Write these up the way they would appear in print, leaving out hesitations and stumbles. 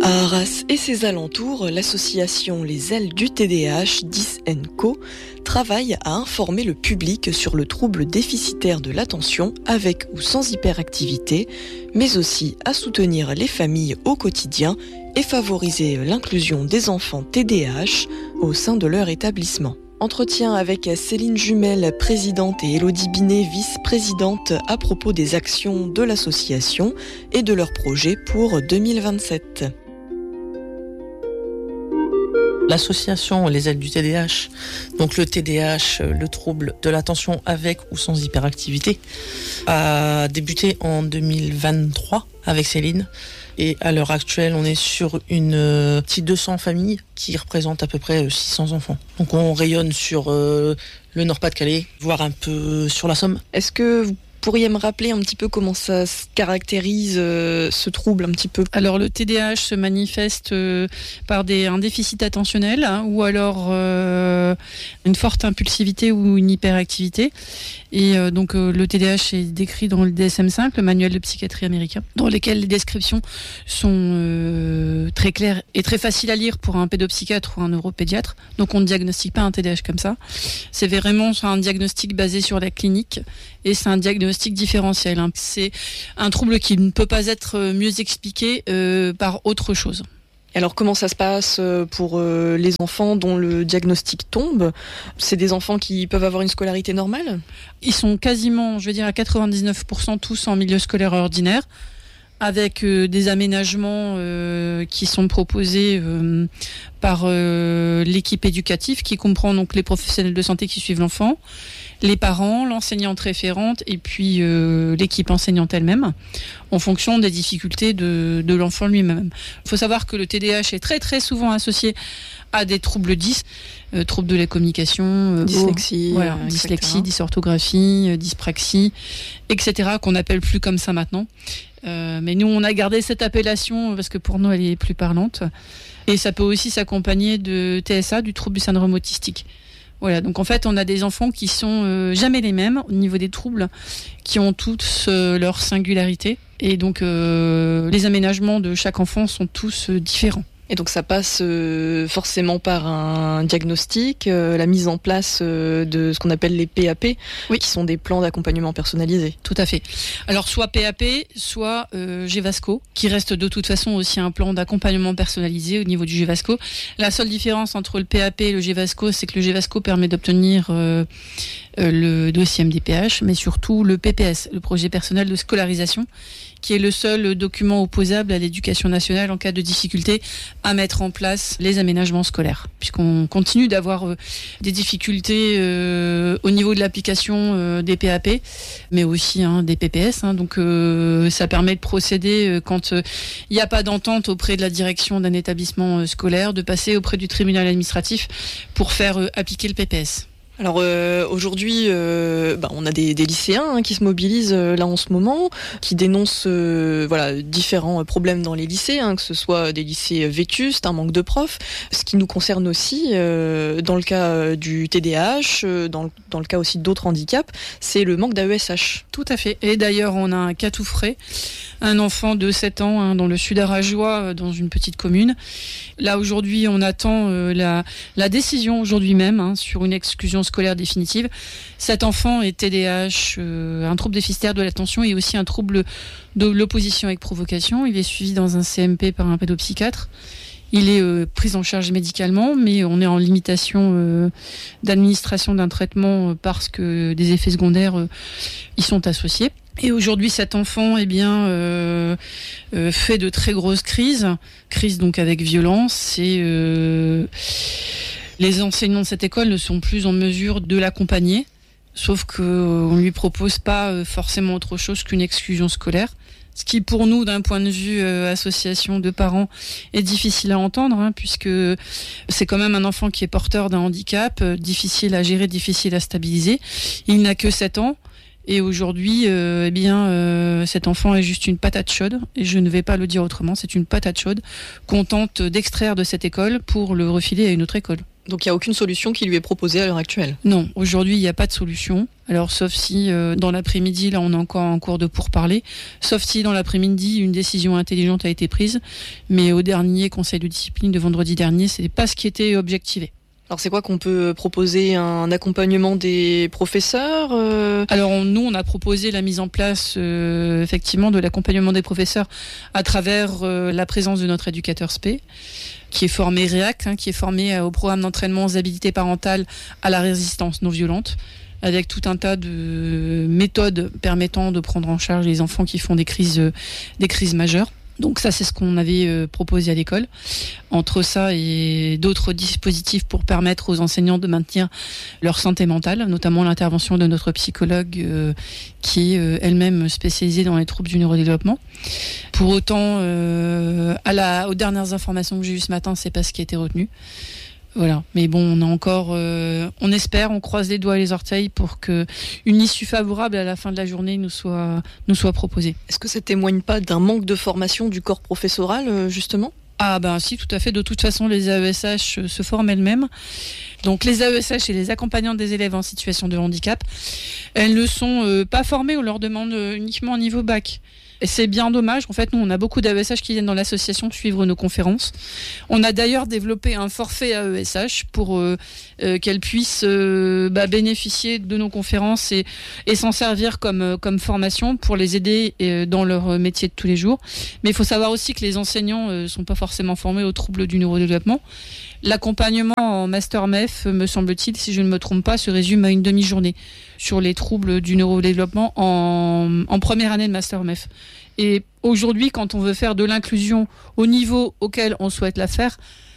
À Arras et ses alentours, l'association Les Ailes du TDAH, 10 & Co, travaille à informer le public sur le trouble déficitaire de l'attention avec ou sans hyperactivité, mais aussi à soutenir les familles au quotidien et favoriser l'inclusion des enfants TDAH au sein de leur établissement. Entretien avec Céline Jumel, présidente, et Élodie Binet, vice-présidente, à propos des actions de l'association et de leurs projets pour 2027. L'association Les Ailes du TDAH, donc le TDAH, le trouble de l'attention avec ou sans hyperactivité, a débuté en 2023 avec Céline. Et à l'heure actuelle, on est sur une petite 200 familles qui représentent à peu près 600 enfants. Donc on rayonne sur le Nord-Pas-de-Calais, voire un peu sur la Somme. Est-ce que vous pourriez me rappeler un petit peu comment ça se caractérise, ce trouble un petit peu ? Alors le TDAH se manifeste par un déficit attentionnel, ou alors une forte impulsivité ou une hyperactivité. Et donc le TDAH est décrit dans le DSM-5, le manuel de psychiatrie américain, dans lequel les descriptions sont très claires et très faciles à lire pour un pédopsychiatre ou un neuropédiatre. Donc on ne diagnostique pas un TDAH comme ça. C'est vraiment un diagnostic basé sur la clinique et c'est un diagnostic différentiel. C'est un trouble qui ne peut pas être mieux expliqué par autre chose. Alors comment ça se passe pour les enfants dont le diagnostic tombe ? C'est des enfants qui peuvent avoir une scolarité normale ? Ils sont quasiment, je vais dire à 99% tous en milieu scolaire ordinaire, avec des aménagements qui sont proposés par l'équipe éducative, qui comprend donc les professionnels de santé qui suivent l'enfant, les parents, l'enseignante référente et puis l'équipe enseignante elle-même, en fonction des difficultés de l'enfant lui-même. Il faut savoir que le TDAH est très très souvent associé à des troubles 10, troubles de la communication, dyslexie, dyslexie, dysorthographie, dyspraxie, etc., qu'on n'appelle plus comme ça maintenant. Mais nous, on a gardé cette appellation parce que pour nous, elle est plus parlante. Et ça peut aussi s'accompagner de TSA, du trouble du syndrome autistique. Voilà, donc en fait, on a des enfants qui sont jamais les mêmes au niveau des troubles, qui ont tous leur singularité. Et donc, les aménagements de chaque enfant sont tous différents. Et donc ça passe forcément par un diagnostic, la mise en place de ce qu'on appelle les PAP, oui, qui sont des plans d'accompagnement personnalisés. Tout à fait. Alors soit PAP, soit GVASCO, qui reste de toute façon aussi un plan d'accompagnement personnalisé au niveau du GVASCO. La seule différence entre le PAP et le GVASCO, c'est que le GVASCO permet d'obtenir le dossier MDPH, mais surtout le PPS, le projet personnel de scolarisation, qui est le seul document opposable à l'éducation nationale en cas de difficulté à mettre en place les aménagements scolaires. Puisqu'on continue d'avoir des difficultés au niveau de l'application des PAP, mais aussi des PPS. Donc ça permet de procéder quand il n'y a pas d'entente auprès de la direction d'un établissement scolaire, de passer auprès du tribunal administratif pour faire appliquer le PPS. Alors aujourd'hui, on a des lycéens qui se mobilisent là en ce moment, qui dénoncent différents problèmes dans les lycées, que ce soit des lycées vétustes, un manque de profs. Ce qui nous concerne aussi, dans le cas du TDAH, dans le cas aussi d'autres handicaps, c'est le manque d'AESH. Tout à fait. Et d'ailleurs, on a un cas tout frais, un enfant de 7 ans dans le sud arageois, dans une petite commune. Là aujourd'hui, on attend la décision aujourd'hui même sur une exclusion scolaire définitive. Cet enfant est TDAH, un trouble déficitaire de l'attention et aussi un trouble de l'opposition avec provocation. Il est suivi dans un CMP par un pédopsychiatre. Il est pris en charge médicalement, mais on est en limitation d'administration d'un traitement parce que des effets secondaires y sont associés. Et aujourd'hui, cet enfant fait de très grosses crises donc avec violence. Et les enseignants de cette école ne sont plus en mesure de l'accompagner, sauf qu'on ne lui propose pas forcément autre chose qu'une exclusion scolaire. Ce qui, pour nous, d'un point de vue association de parents, est difficile à entendre, puisque c'est quand même un enfant qui est porteur d'un handicap, difficile à gérer, difficile à stabiliser. Il n'a que 7 ans. Et aujourd'hui, cet enfant est juste une patate chaude, et je ne vais pas le dire autrement, c'est une patate chaude qu'on tente d'extraire de cette école pour le refiler à une autre école. Donc il n'y a aucune solution qui lui est proposée à l'heure actuelle ? Non, aujourd'hui il n'y a pas de solution. Alors sauf si dans l'après-midi, là on est encore en cours de pourparlers, sauf si dans l'après-midi une décision intelligente a été prise, mais au dernier conseil de discipline de vendredi dernier, c'est pas ce qui était objectivé. Alors c'est quoi qu'on peut proposer, un accompagnement des professeurs Alors nous on a proposé la mise en place effectivement de l'accompagnement des professeurs à travers la présence de notre éducateur spé, qui est formé REACT, qui est formé au programme d'entraînement aux habilités parentales à la résistance non violente, avec tout un tas de méthodes permettant de prendre en charge les enfants qui font des crises majeures. Donc ça, c'est ce qu'on avait proposé à l'école. Entre ça et d'autres dispositifs pour permettre aux enseignants de maintenir leur santé mentale, notamment l'intervention de notre psychologue qui est elle-même spécialisée dans les troubles du neurodéveloppement. Pour autant, aux dernières informations que j'ai eues ce matin, c'est pas ce qui a été retenu. Voilà, mais bon, on a encore, on espère, on croise les doigts et les orteils pour que une issue favorable à la fin de la journée nous soit proposée. Est-ce que ça témoigne pas d'un manque de formation du corps professoral, justement ? Ah ben si, tout à fait. De toute façon, les AESH se forment elles-mêmes. Donc les AESH et les accompagnantes des élèves en situation de handicap, elles ne sont pas formées, on leur demande uniquement un niveau bac. Et c'est bien dommage. En fait, nous, on a beaucoup d'AESH qui viennent dans l'association suivre nos conférences. On a d'ailleurs développé un forfait AESH pour qu'elles puissent bénéficier de nos conférences et s'en servir comme formation pour les aider dans leur métier de tous les jours. Mais il faut savoir aussi que les enseignants sont pas forcément formés aux troubles du neurodéveloppement. L'accompagnement en Master MEF, me semble-t-il, si je ne me trompe pas, se résume à une demi-journée sur les troubles du neurodéveloppement en première année de Master MEF. Et aujourd'hui, quand on veut faire de l'inclusion au niveau auquel on souhaite la faire,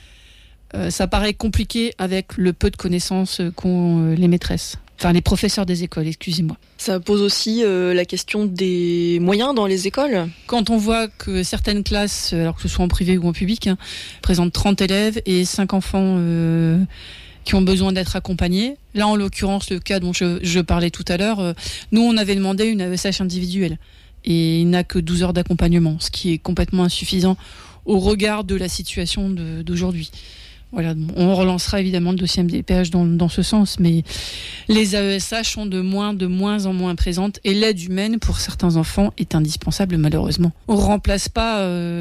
ça paraît compliqué avec le peu de connaissances qu'ont les maîtresses. Enfin, les professeurs des écoles, excusez-moi. Ça pose aussi la question des moyens dans les écoles. Quand on voit que certaines classes, alors que ce soit en privé ou en public, présentent 30 élèves et 5 enfants qui ont besoin d'être accompagnés. Là, en l'occurrence, le cas dont je parlais tout à l'heure, nous, on avait demandé une AESH individuelle. Et il n'a que 12 heures d'accompagnement, ce qui est complètement insuffisant au regard de la situation d'aujourd'hui. Voilà, on relancera évidemment le dossier MDPH dans ce sens, mais les AESH sont de moins en moins présentes et l'aide humaine pour certains enfants est indispensable malheureusement. On ne remplace pas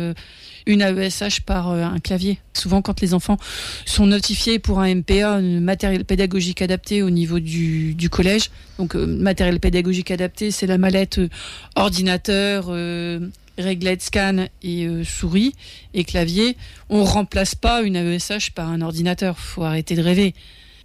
une AESH par un clavier. Souvent quand les enfants sont notifiés pour un MPA, un matériel pédagogique adapté au niveau du collège, donc matériel pédagogique adapté, c'est la mallette ordinateur, réglette, scan et souris et clavier. On remplace pas une AESH par un ordinateur. Faut arrêter de rêver.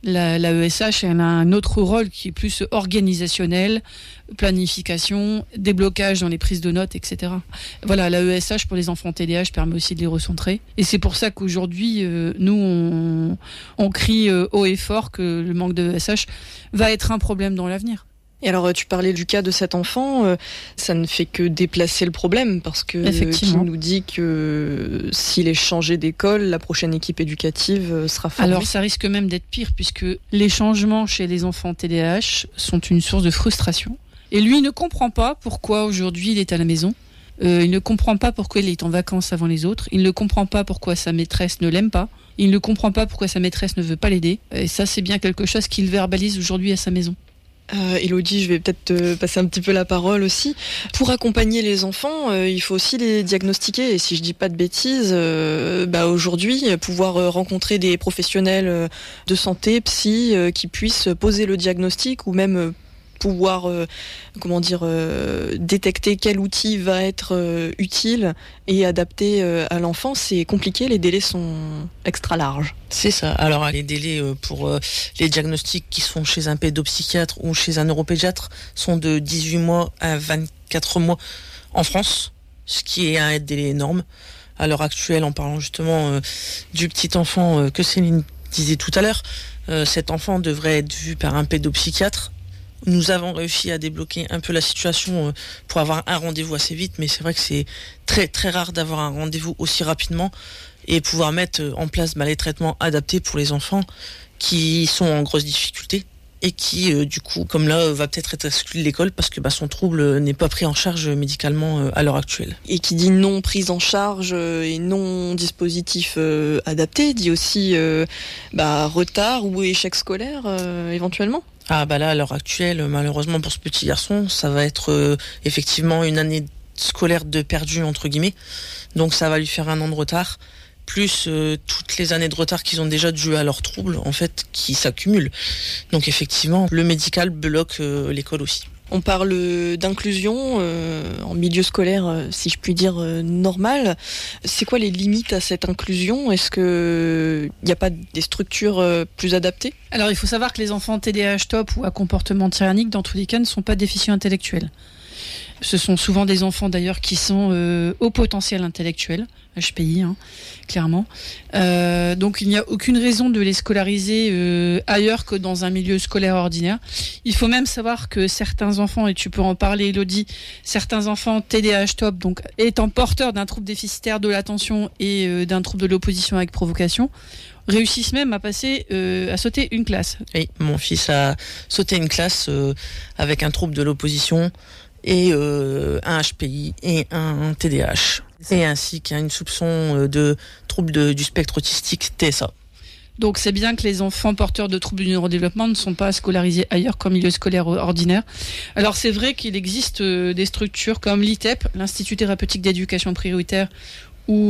L'AESH, elle a un autre rôle qui est plus organisationnel, planification, déblocage dans les prises de notes, etc. Voilà, l'AESH pour les enfants TDAH permet aussi de les recentrer. Et c'est pour ça qu'aujourd'hui, nous, on crie haut et fort que le manque d'AESH va être un problème dans l'avenir. Et alors, tu parlais du cas de cet enfant, ça ne fait que déplacer le problème, parce que qui nous dit que s'il est changé d'école, la prochaine équipe éducative sera formée. Alors, ça risque même d'être pire, puisque les changements chez les enfants TDAH sont une source de frustration. Et lui, il ne comprend pas pourquoi aujourd'hui il est à la maison. Il ne comprend pas pourquoi il est en vacances avant les autres. Il ne comprend pas pourquoi sa maîtresse ne l'aime pas. Il ne comprend pas pourquoi sa maîtresse ne veut pas l'aider. Et ça, c'est bien quelque chose qu'il verbalise aujourd'hui à sa maison. Élodie, je vais peut-être te passer un petit peu la parole aussi. Pour accompagner les enfants, il faut aussi les diagnostiquer. Et si je dis pas de bêtises, aujourd'hui, pouvoir rencontrer des professionnels de santé, psy, qui puissent poser le diagnostic ou même pouvoir détecter quel outil va être utile et adapté à l'enfant, c'est compliqué, les délais sont extra larges. C'est ça. Alors les délais pour les diagnostics qui sont chez un pédopsychiatre ou chez un neuropédiatre sont de 18 mois à 24 mois en France, ce qui est un délai énorme. À l'heure actuelle, en parlant justement du petit enfant que Céline disait tout à l'heure, cet enfant devrait être vu par un pédopsychiatre. Nous avons réussi à débloquer un peu la situation pour avoir un rendez-vous assez vite, mais c'est vrai que c'est très très rare d'avoir un rendez-vous aussi rapidement et pouvoir mettre en place les traitements adaptés pour les enfants qui sont en grosse difficulté et qui du coup, comme là, va peut-être être exclu de l'école parce que son trouble n'est pas pris en charge médicalement à l'heure actuelle. Et qui dit non prise en charge et non dispositif adapté, dit aussi retard ou échec scolaire éventuellement. Ah bah là, à l'heure actuelle, malheureusement pour ce petit garçon, ça va être effectivement une année scolaire de perdu entre guillemets. Donc ça va lui faire 1 an de retard, plus toutes les années de retard qu'ils ont déjà dues à leurs troubles, en fait, qui s'accumulent. Donc effectivement, le médical bloque l'école aussi. On parle d'inclusion en milieu scolaire, si je puis dire, normal. C'est quoi les limites à cette inclusion ? Est-ce qu'il n'y a pas des structures plus adaptées ? Alors il faut savoir que les enfants TDAH TOP ou à comportement tyrannique, dans tous les cas, ne sont pas déficients intellectuels. Ce sont souvent des enfants d'ailleurs qui sont au potentiel intellectuel, HPI, clairement. Donc il n'y a aucune raison de les scolariser ailleurs que dans un milieu scolaire ordinaire. Il faut même savoir que certains enfants, et tu peux en parler Elodie, certains enfants TDAH TOP, donc étant porteurs d'un trouble déficitaire de l'attention et d'un trouble de l'opposition avec provocation, réussissent même à sauter une classe. Oui, mon fils a sauté une classe avec un trouble de l'opposition et un HPI et un TDAH. Et ainsi qu'il y a une soupçon de trouble du spectre autistique, TSA. Donc c'est bien que les enfants porteurs de troubles du neurodéveloppement ne sont pas scolarisés ailleurs qu'en milieu scolaire ordinaire. Alors c'est vrai qu'il existe des structures comme l'ITEP, l'Institut thérapeutique d'éducation prioritaire, ou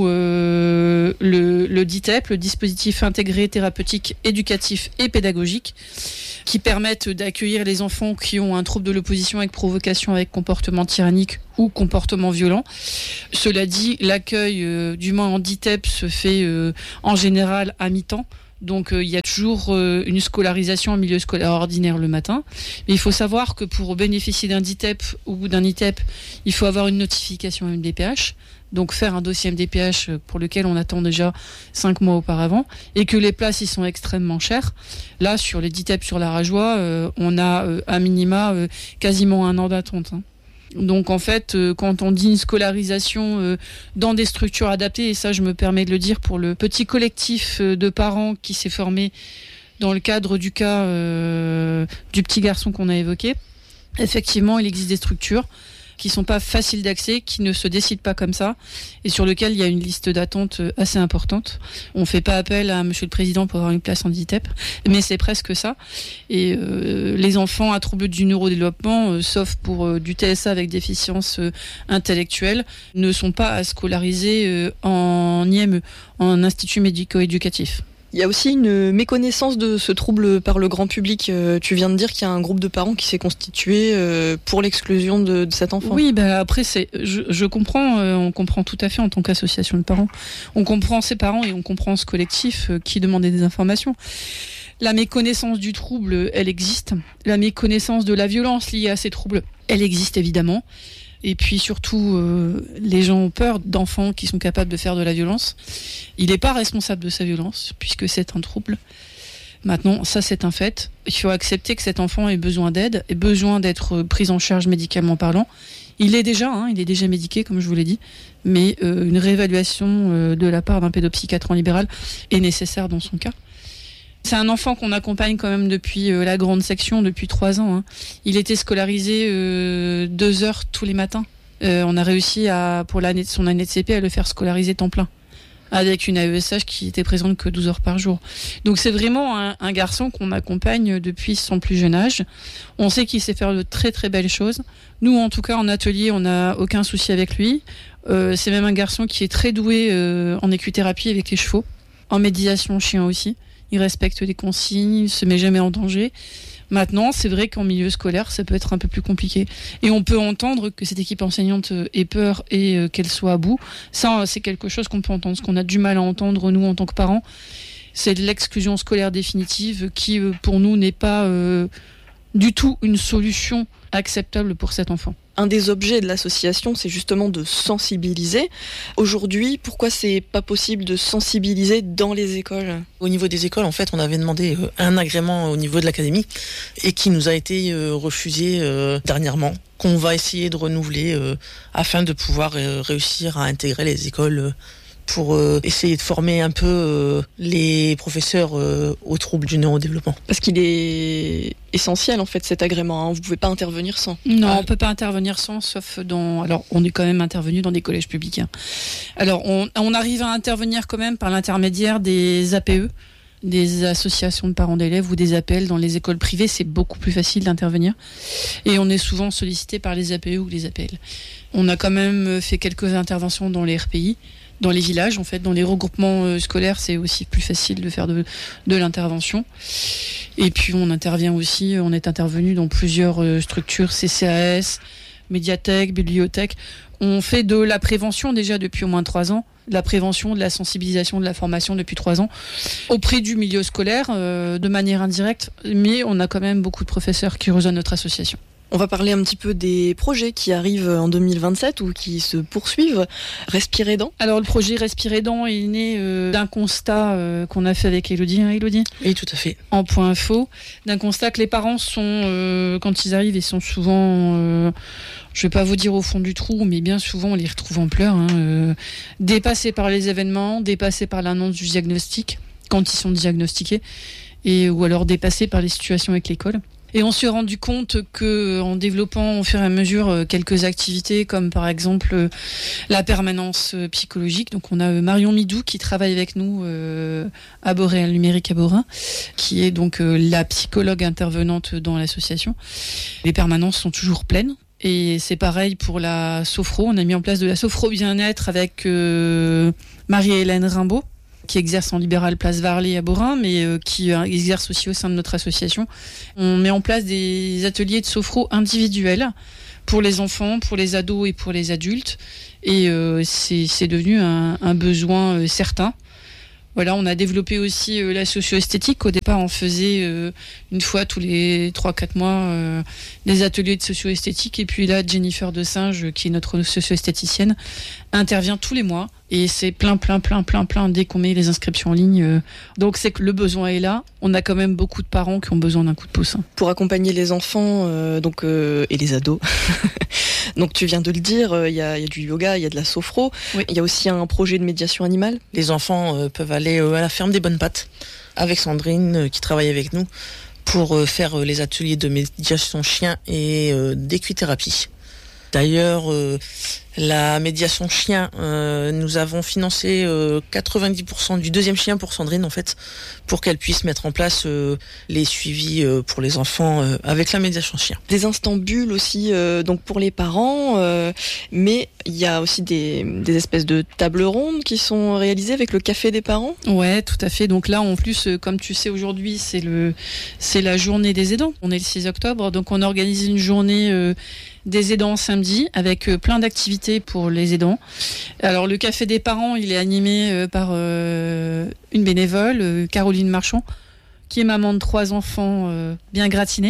le DITEP, le dispositif intégré thérapeutique éducatif et pédagogique, qui permettent d'accueillir les enfants qui ont un trouble de l'opposition avec provocation avec comportement tyrannique ou comportement violent. Cela dit, l'accueil du moins en DITEP se fait en général à mi-temps. Donc il y a toujours une scolarisation en milieu scolaire ordinaire le matin. Mais il faut savoir que pour bénéficier d'un DITEP ou d'un ITEP, il faut avoir une notification MDPH. Donc faire un dossier MDPH pour lequel on attend déjà 5 mois auparavant, et que les places ils sont extrêmement chères. Là, sur les DITEP sur la Rajoie, on a à minima quasiment 1 an d'attente. Donc en fait, quand on dit une scolarisation dans des structures adaptées, et ça je me permets de le dire pour le petit collectif de parents qui s'est formé dans le cadre du cas du petit garçon qu'on a évoqué, effectivement il existe des structures qui sont pas faciles d'accès, qui ne se décident pas comme ça, et sur lequel il y a une liste d'attente assez importante. On fait pas appel à Monsieur le Président pour avoir une place en DITEP, mais c'est presque ça. Et les enfants à troubles du neurodéveloppement, sauf pour du TSA avec déficience intellectuelle, ne sont pas scolarisés en IME, en institut médico-éducatif. Il y a aussi une méconnaissance de ce trouble par le grand public. Tu viens de dire qu'il y a un groupe de parents qui s'est constitué pour l'exclusion de cet enfant. Oui, après, je comprends, on comprend tout à fait en tant qu'association de parents. On comprend ces parents et on comprend ce collectif qui demandait des informations. La méconnaissance du trouble, elle existe. La méconnaissance de la violence liée à ces troubles, elle existe évidemment. Et puis surtout, les gens ont peur d'enfants qui sont capables de faire de la violence. Il n'est pas responsable de sa violence, puisque c'est un trouble. Maintenant, ça c'est un fait. Il faut accepter que cet enfant ait besoin d'aide, ait besoin d'être pris en charge médicalement parlant. Il est déjà médiqué, comme je vous l'ai dit, mais une réévaluation de la part d'un pédopsychiatre en libéral est nécessaire dans son cas. C'est un enfant qu'on accompagne quand même depuis la grande section, depuis 3 ans. Il était scolarisé 2 heures tous les matins. On a réussi pour son année de CP à le faire scolariser temps plein, avec une AESH qui était présente que 12 heures par jour. Donc c'est vraiment un garçon qu'on accompagne depuis son plus jeune âge. On sait qu'il sait faire de très très belles choses. Nous en tout cas en atelier on n'a aucun souci avec lui. C'est même un garçon qui est très doué en équithérapie avec les chevaux, en médiation chien aussi. Il respecte les consignes, il se met jamais en danger. Maintenant, c'est vrai qu'en milieu scolaire, ça peut être un peu plus compliqué. Et on peut entendre que cette équipe enseignante ait peur et qu'elle soit à bout. Ça, c'est quelque chose qu'on peut entendre. Ce qu'on a du mal à entendre, nous, en tant que parents, c'est de l'exclusion scolaire définitive qui, pour nous, n'est pas du tout une solution acceptable pour cet enfant. Un des objets de l'association, c'est justement de sensibiliser. Aujourd'hui, pourquoi c'est pas possible de sensibiliser dans les écoles ? Au niveau des écoles, en fait, on avait demandé un agrément au niveau de l'académie et qui nous a été refusé dernièrement, qu'on va essayer de renouveler afin de pouvoir réussir à intégrer les écoles pour essayer de former un peu les professeurs aux troubles du neurodéveloppement. Parce qu'il est essentiel en fait cet agrément, vous pouvez pas intervenir sans. Non, on peut pas intervenir sans, sauf dans... Alors on est quand même intervenu dans des collèges publics. Alors on arrive à intervenir quand même par l'intermédiaire des APE, des associations de parents d'élèves ou des appels dans les écoles privées, c'est beaucoup plus facile d'intervenir. Et on est souvent sollicité par les APE ou les APL. On a quand même fait quelques interventions dans les RPI, dans les villages en fait, dans les regroupements scolaires, c'est aussi plus facile de faire de l'intervention. Et puis on intervient aussi, on est intervenu dans plusieurs structures, CCAS, médiathèque, bibliothèque. On fait de la prévention déjà depuis au moins 3 ans, de la prévention, de la sensibilisation, de la formation depuis 3 ans, auprès du milieu scolaire, de manière indirecte, mais on a quand même beaucoup de professeurs qui rejoignent notre association. On va parler un petit peu des projets qui arrivent en 2027 ou qui se poursuivent. Respirer dents. Alors le projet Respirer dents est né d'un constat qu'on a fait avec Elodie. Hein, Elodie ? Oui, tout à fait. En point info, d'un constat que les parents sont, quand ils arrivent, ils sont souvent, je vais pas vous dire au fond du trou, mais bien souvent on les retrouve en pleurs, dépassés par les événements, dépassés par l'annonce du diagnostic, quand ils sont diagnostiqués, ou alors dépassés par les situations avec l'école. Et on s'est rendu compte que, en développant au fur et à mesure quelques activités, comme par exemple la permanence psychologique, donc on a Marion Midou qui travaille avec nous à Boréal Numérique à Borin, qui est donc la psychologue intervenante dans l'association. Les permanences sont toujours pleines. Et c'est pareil pour la sophro. On a mis en place de la sophro bien-être avec Marie-Hélène Rimbaud, qui exerce en libéral place Varley à Borin, mais qui exerce aussi au sein de notre association. On met en place des ateliers de sophro individuels pour les enfants, pour les ados et pour les adultes. Et c'est devenu un besoin certain. Voilà, on a développé aussi la socio-esthétique. Au départ, on faisait une fois tous les 3-4 mois des ateliers de socio-esthétique. Et puis là, Jennifer Desinge, qui est notre socio-esthéticienne, intervient tous les mois. Et c'est plein dès qu'on met les inscriptions en ligne. Donc c'est que le besoin est là. On a quand même beaucoup de parents qui ont besoin d'un coup de pouce. Pour accompagner les enfants et les ados. Donc tu viens de le dire, il y a du yoga, il y a de la sophro. Oui. Il y a aussi un projet de médiation animale. Les enfants peuvent aller à la ferme des Bonnes Pattes avec Sandrine qui travaille avec nous pour faire les ateliers de médiation chien et d'équithérapie. D'ailleurs, la médiation chien, nous avons financé 90% du 2e chien pour Sandrine, en fait, pour qu'elle puisse mettre en place les suivis pour les enfants avec la médiation chien. Des instants bulles aussi, donc pour les parents, mais il y a aussi des espèces de tables rondes qui sont réalisées avec le café des parents. Ouais, tout à fait. Donc là, en plus, comme tu sais, aujourd'hui, c'est la journée des aidants. On est le 6 octobre, donc on organise une journée des aidants samedi avec plein d'activités pour les aidants. Alors le café des parents, il est animé par une bénévole, Caroline Marchand, qui est maman de 3 enfants bien gratinés.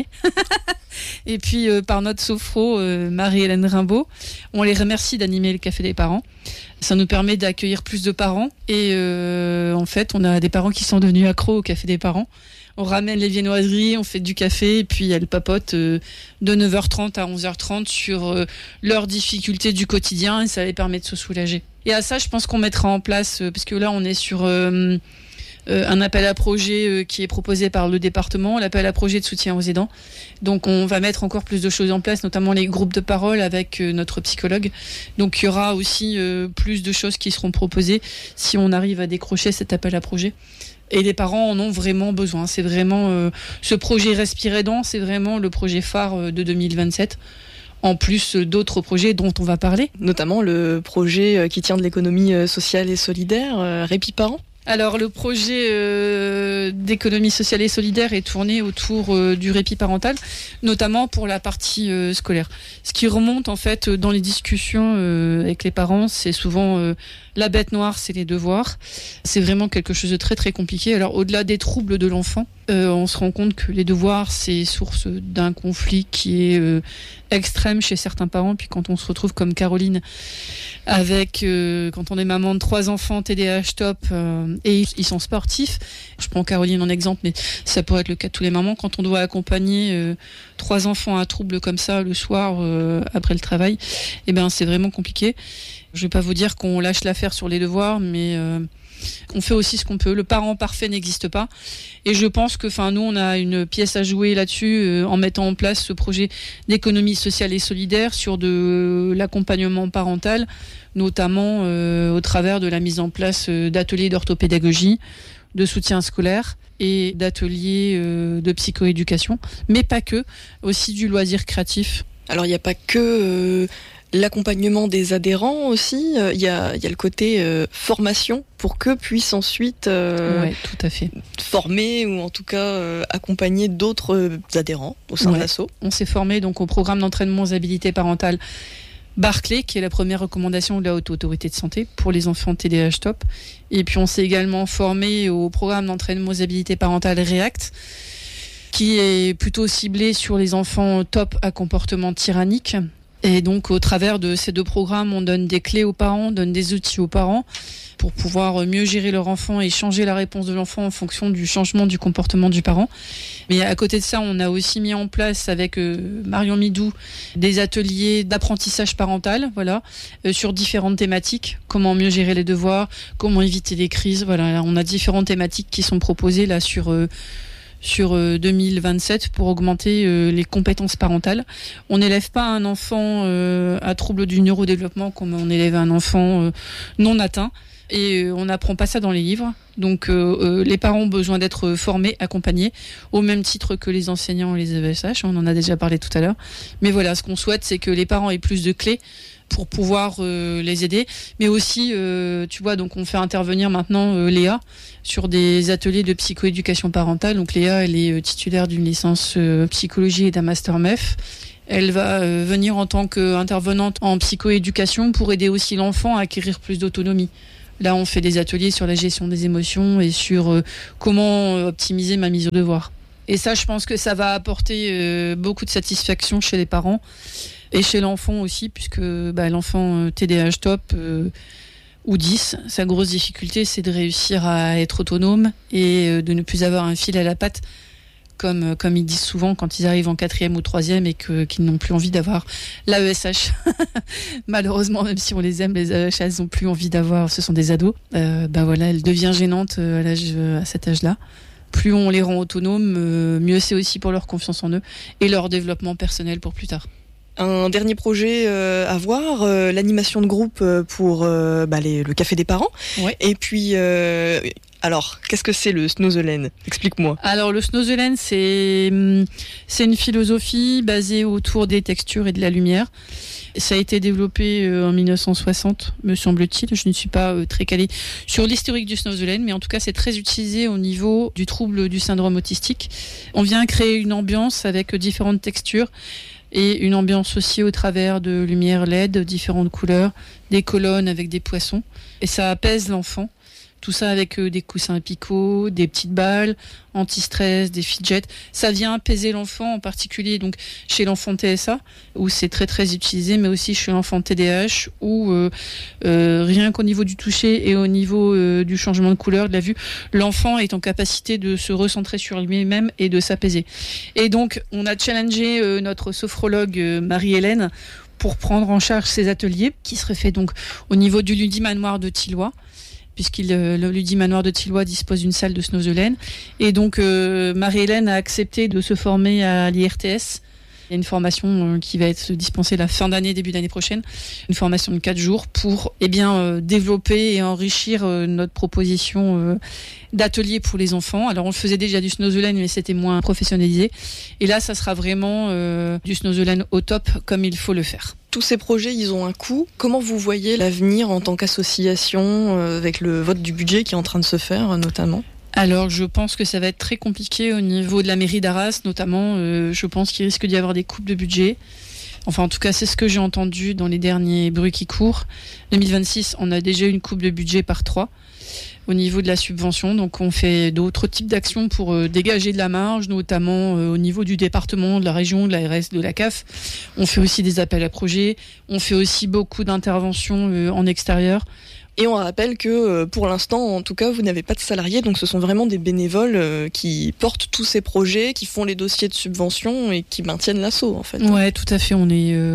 Et puis par notre sophro, Marie-Hélène Rimbaud. On les remercie d'animer le café des parents. Ça nous permet d'accueillir plus de parents. Et en fait, on a des parents qui sont devenus accros au café des parents. On ramène les viennoiseries, on fait du café, et puis elles papotent de 9h30 à 11h30 sur leurs difficultés du quotidien, et ça les permet de se soulager. Et à ça, je pense qu'on mettra en place, parce que là, on est sur un appel à projet qui est proposé par le département, l'appel à projet de soutien aux aidants. Donc on va mettre encore plus de choses en place, notamment les groupes de parole avec notre psychologue. Donc il y aura aussi plus de choses qui seront proposées si on arrive à décrocher cet appel à projet. Et les parents en ont vraiment besoin. C'est vraiment ce projet Respirer dents, c'est vraiment le projet phare de 2027. En plus d'autres projets dont on va parler. Notamment le projet qui tient de l'économie sociale et solidaire, Répit Parents. Alors le projet d'économie sociale et solidaire est tourné autour du répit parental, notamment pour la partie scolaire. Ce qui remonte en fait dans les discussions avec les parents, c'est souvent la bête noire, c'est les devoirs. C'est vraiment quelque chose de très très compliqué. Alors au-delà des troubles de l'enfant, on se rend compte que les devoirs, c'est source d'un conflit qui est extrême chez certains parents. Puis quand on se retrouve comme Caroline, avec quand on est maman de 3 enfants TDAH top et ils sont sportifs, je prends Caroline en exemple, mais ça pourrait être le cas de tous les mamans, quand on doit accompagner 3 enfants à trouble comme ça le soir après le travail, et ben c'est vraiment compliqué. Je vais pas vous dire qu'on lâche l'affaire sur les devoirs, mais on fait aussi ce qu'on peut. Le parent parfait n'existe pas. Et je pense que, nous, on a une pièce à jouer là-dessus en mettant en place ce projet d'économie sociale et solidaire sur de l'accompagnement parental, notamment au travers de la mise en place d'ateliers d'orthopédagogie, de soutien scolaire et d'ateliers de psychoéducation, mais pas que, aussi du loisir créatif. Alors il n'y a pas que l'accompagnement des adhérents aussi, il y a le côté formation pour qu'eux puissent ensuite Oui, tout à fait. former ou en tout cas accompagner d'autres adhérents au sein de l'asso. On s'est formé donc au programme d'entraînement aux habilités parentales Barclay, qui est la première recommandation de la Haute Autorité de Santé pour les enfants TDAH TOP. Et puis on s'est également formé au programme d'entraînement aux habilités parentales REACT, qui est plutôt ciblé sur les enfants TOP à comportement tyrannique. Et donc au travers de ces deux programmes, on donne des clés aux parents, on donne des outils aux parents pour pouvoir mieux gérer leur enfant et changer la réponse de l'enfant en fonction du changement du comportement du parent. Mais à côté de ça, on a aussi mis en place avec Marion Midou des ateliers d'apprentissage parental, sur différentes thématiques. Comment mieux gérer les devoirs, comment éviter les crises. Voilà, on a différentes thématiques qui sont proposées là sur 2027 pour augmenter les compétences parentales. On n'élève pas un enfant à trouble du neurodéveloppement comme on élève un enfant non atteint. Et on n'apprend pas ça dans les livres. Donc les parents ont besoin d'être formés, accompagnés, au même titre que les enseignants et les AESH. On en a déjà parlé tout à l'heure. Mais voilà, ce qu'on souhaite, c'est que les parents aient plus de clés pour pouvoir les aider. Mais aussi, tu vois, donc on fait intervenir maintenant Léa sur des ateliers de psychoéducation parentale. Donc Léa, elle est titulaire d'une licence psychologie et d'un master MEF. Elle va venir en tant qu'intervenante en psychoéducation pour aider aussi l'enfant à acquérir plus d'autonomie. Là, on fait des ateliers sur la gestion des émotions et sur comment optimiser ma mise au devoir. Et ça, je pense que ça va apporter beaucoup de satisfaction chez les parents et chez l'enfant aussi, puisque l'enfant TDAH TOP ou 10, sa grosse difficulté, c'est de réussir à être autonome et de ne plus avoir un fil à la patte, comme ils disent souvent quand ils arrivent en 4e ou 3e et qu'ils n'ont plus envie d'avoir l'AESH. Malheureusement, même si on les aime, les AESH, elles n'ont plus envie d'avoir, ce sont des ados. Elle devient gênante à cet âge-là. Plus on les rend autonomes, mieux c'est aussi pour leur confiance en eux et leur développement personnel pour plus tard. Un dernier projet à voir, l'animation de groupe pour le café des parents. Ouais. Et puis, alors, qu'est-ce que c'est le Snozelen ? Explique-moi. Alors, le Snozelen, c'est une philosophie basée autour des textures et de la lumière. Ça a été développé en 1960, me semble-t-il. Je ne suis pas très calée sur l'historique du Snozelen, mais en tout cas, c'est très utilisé au niveau du trouble du syndrome autistique. On vient créer une ambiance avec différentes textures et une ambiance aussi au travers de lumière LED, différentes couleurs, des colonnes avec des poissons. Et ça apaise l'enfant. Tout ça avec des coussins à picot, des petites balles, anti-stress, des fidgets. Ça vient apaiser l'enfant, en particulier donc chez l'enfant TSA, où c'est très très utilisé, mais aussi chez l'enfant TDAH, où rien qu'au niveau du toucher et au niveau du changement de couleur, de la vue, l'enfant est en capacité de se recentrer sur lui-même et de s'apaiser. Et donc, on a challengé notre sophrologue Marie-Hélène pour prendre en charge ces ateliers, qui seraient faits donc au niveau du Ludimanoir de Thilloy, le Ludimanoir de Thilloy dispose d'une salle de Snozelen. Et donc, Marie-Hélène a accepté de se former à l'IRTS. Il y a une formation qui va être dispensée la fin d'année, début d'année prochaine. Une formation de 4 jours pour développer et enrichir notre proposition d'atelier pour les enfants. Alors, on faisait déjà du Snozelen, mais c'était moins professionnalisé. Et là, ça sera vraiment du Snozelen au top, comme il faut le faire. Tous ces projets, ils ont un coût. Comment vous voyez l'avenir en tant qu'association avec le vote du budget qui est en train de se faire, notamment ? Alors, je pense que ça va être très compliqué au niveau de la mairie d'Arras, notamment. Je pense qu'il risque d'y avoir des coupes de budget. Enfin, en tout cas, c'est ce que j'ai entendu dans les derniers bruits qui courent. 2026, on a déjà une coupe de budget par 3 au niveau de la subvention. Donc, on fait d'autres types d'actions pour dégager de la marge, notamment au niveau du département, de la région, de la RS, de la CAF. On fait aussi des appels à projets. On fait aussi beaucoup d'interventions en extérieur. Et on rappelle que pour l'instant, en tout cas, vous n'avez pas de salariés, donc ce sont vraiment des bénévoles qui portent tous ces projets, qui font les dossiers de subvention et qui maintiennent l'asso, en fait. Ouais, tout à fait. On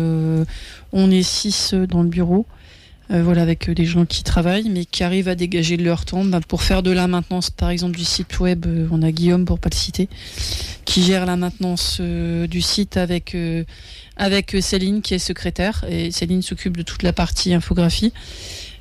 est 6 dans le bureau, avec des gens qui travaillent, mais qui arrivent à dégager de leur temps pour faire de la maintenance, par exemple du site web. On a Guillaume, pour pas le citer, qui gère la maintenance du site avec Céline, qui est secrétaire, et Céline s'occupe de toute la partie infographie.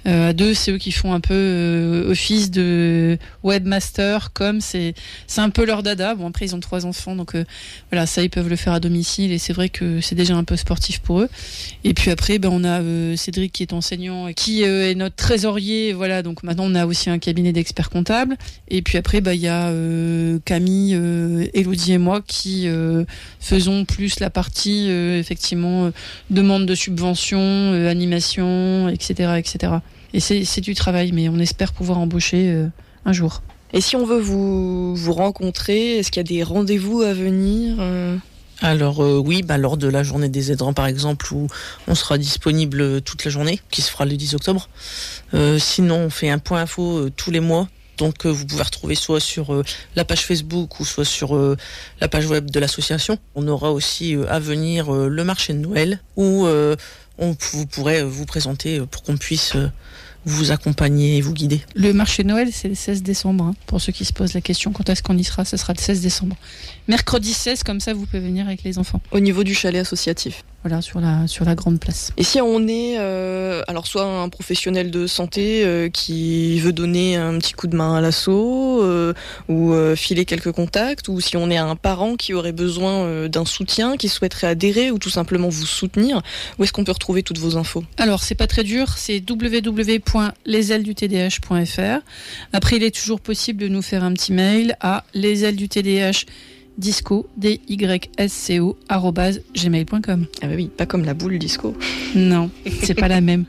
À deux, c'est eux qui font un peu office de webmaster, c'est un peu leur dada. Bon, après, ils ont 3 enfants, donc voilà, ça, ils peuvent le faire à domicile, et c'est vrai que c'est déjà un peu sportif pour eux. Et puis après, on a Cédric qui est enseignant et qui est notre trésorier. Voilà, donc maintenant, on a aussi un cabinet d'experts comptables. Et puis après, il y a Camille, Élodie et moi qui faisons plus la partie, effectivement, demande de subventions, animation, etc., etc. Et c'est du travail, mais on espère pouvoir embaucher un jour. Et si on veut vous rencontrer, est-ce qu'il y a des rendez-vous à venir Alors oui, lors de la journée des aidants par exemple, où on sera disponible toute la journée, qui se fera le 10 octobre. Sinon, on fait un point info tous les mois. Donc vous pouvez retrouver soit sur la page Facebook ou soit sur la page web de l'association. On aura aussi à venir le marché de Noël, où vous pourrez vous présenter pour qu'on puisse vous accompagner et vous guider. Le marché de Noël, c'est le 16 décembre. Pour ceux qui se posent la question, quand est-ce qu'on y sera, ce sera le 16 décembre. Mercredi 16, comme ça, vous pouvez venir avec les enfants. Au niveau du chalet associatif. Voilà, sur la grande place. Et si on est, alors soit un professionnel de santé qui veut donner un petit coup de main à l'asso, ou filer quelques contacts, ou si on est un parent qui aurait besoin d'un soutien, qui souhaiterait adhérer, ou tout simplement vous soutenir, où est-ce qu'on peut retrouver toutes vos infos ? Alors, c'est pas très dur, c'est www.lesailesdutdh.fr. Après, il est toujours possible de nous faire un petit mail à lesailesdutdh disco, dysco, @gmail.com. Ah bah oui, pas comme la boule disco. Non, c'est pas la même.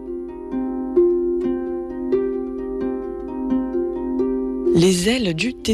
Les ailes du